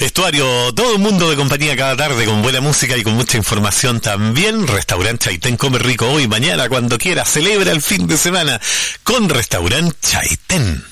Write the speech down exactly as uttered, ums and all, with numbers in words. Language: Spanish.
Estuario, todo el mundo de compañía cada tarde con buena música y con mucha información también. Restaurante Chaitén, come rico hoy, mañana, cuando quiera. Celebra el fin de semana con Restaurante Chaitén.